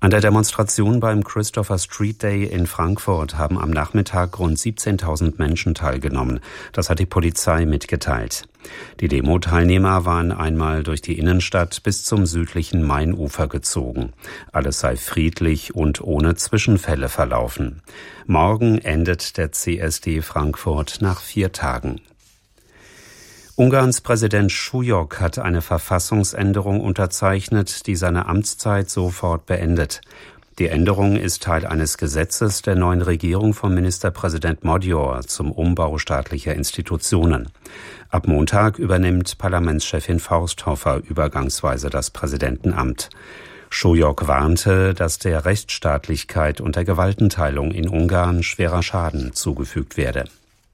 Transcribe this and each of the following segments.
An der Demonstration beim Christopher Street Day in Frankfurt haben am Nachmittag rund 17.000 Menschen teilgenommen. Das hat die Polizei mitgeteilt. Die Demo-Teilnehmer waren einmal durch die Innenstadt bis zum südlichen Mainufer gezogen. Alles sei friedlich und ohne Zwischenfälle verlaufen. Morgen endet der CSD Frankfurt nach 4 Tagen. Ungarns Präsident Schujok hat eine Verfassungsänderung unterzeichnet, die seine Amtszeit sofort beendet. Die Änderung ist Teil eines Gesetzes der neuen Regierung von Ministerpräsident Magyar zum Umbau staatlicher Institutionen. Ab Montag übernimmt Parlamentschefin Forsthofer übergangsweise das Präsidentenamt. Schujok warnte, dass der Rechtsstaatlichkeit und der Gewaltenteilung in Ungarn schwerer Schaden zugefügt werde.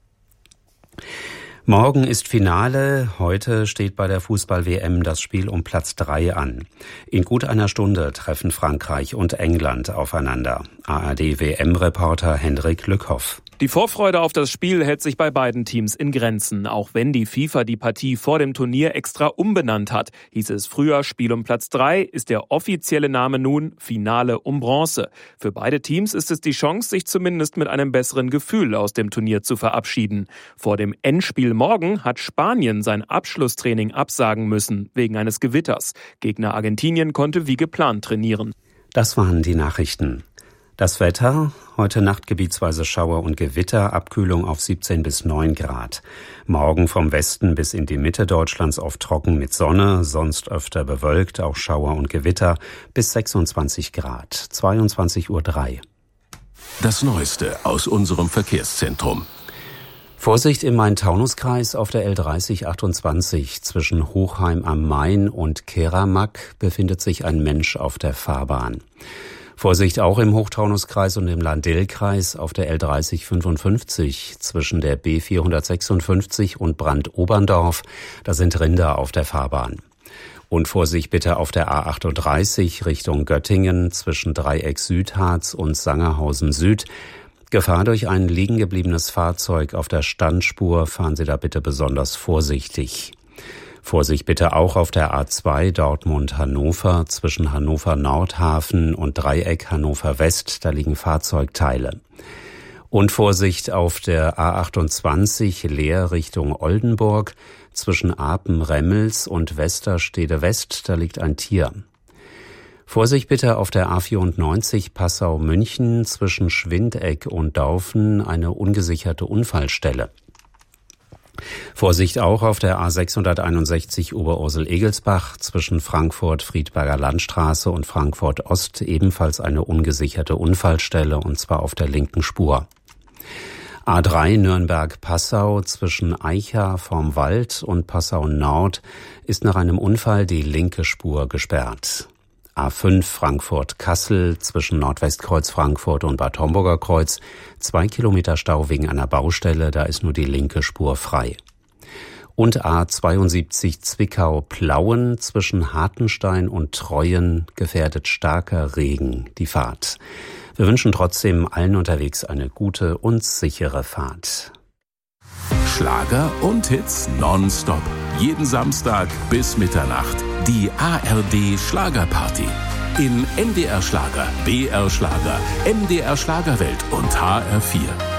Morgen ist Finale. Heute steht bei der Fußball-WM das Spiel um Platz 3 an. In gut einer Stunde treffen Frankreich und England aufeinander. ARD-WM-Reporter Hendrik Lückhoff. Die Vorfreude auf das Spiel hält sich bei beiden Teams in Grenzen, auch wenn die FIFA die Partie vor dem Turnier extra umbenannt hat. Hieß es früher Spiel um Platz 3, ist der offizielle Name nun Finale um Bronze. Für beide Teams ist es die Chance, sich zumindest mit einem besseren Gefühl aus dem Turnier zu verabschieden. Vor dem Endspiel morgen hat Spanien sein Abschlusstraining absagen müssen, wegen eines Gewitters. Gegner Argentinien konnte wie geplant trainieren. Das waren die Nachrichten. Das Wetter, heute Nacht gebietsweise Schauer und Gewitter, Abkühlung auf 17 bis 9 Grad. Morgen vom Westen bis in die Mitte Deutschlands oft trocken mit Sonne, sonst öfter bewölkt, auch Schauer und Gewitter, bis 26 Grad, 22:03 Uhr. Das Neueste aus unserem Verkehrszentrum. Vorsicht im Main-Taunus-Kreis auf der L30/28 zwischen Hochheim am Main und Keramak befindet sich ein Mensch auf der Fahrbahn. Vorsicht auch im Hochtaunuskreis und im Lahn-Dill-Kreis auf der L30/55 zwischen der B456 und Brandt-Oberndorf. Da sind Rinder auf der Fahrbahn. Und Vorsicht bitte auf der A38 Richtung Göttingen zwischen Dreieck Südharz und Sangerhausen Süd. Gefahr durch ein liegen gebliebenes Fahrzeug auf der Standspur. Fahren Sie da bitte besonders vorsichtig. Vorsicht bitte auch auf der A2 Dortmund-Hannover zwischen Hannover-Nordhafen und Dreieck Hannover-West, da liegen Fahrzeugteile. Und Vorsicht auf der A28 Leer Richtung Oldenburg zwischen Apen-Remmels und Westerstede-West, da liegt ein Tier. Vorsicht bitte auf der A94 Passau-München zwischen Schwindeck und Daufen, eine ungesicherte Unfallstelle. Vorsicht auch auf der A661 Oberursel-Egelsbach zwischen Frankfurt-Friedberger Landstraße und Frankfurt-Ost, ebenfalls eine ungesicherte Unfallstelle, und zwar auf der linken Spur. A3 Nürnberg-Passau zwischen Eicha vorm Wald und Passau-Nord ist nach einem Unfall die linke Spur gesperrt. A5 Frankfurt-Kassel zwischen Nordwestkreuz Frankfurt und Bad Homburger Kreuz, 2 Kilometer Stau wegen einer Baustelle, da ist nur die linke Spur frei. Und A72 Zwickau-Plauen zwischen Hartenstein und Treuen gefährdet starker Regen die Fahrt. Wir wünschen trotzdem allen unterwegs eine gute und sichere Fahrt. Schlager und Hits nonstop. Jeden Samstag bis Mitternacht. Die ARD Schlagerparty. In NDR Schlager, BR Schlager, MDR Schlagerwelt und HR4.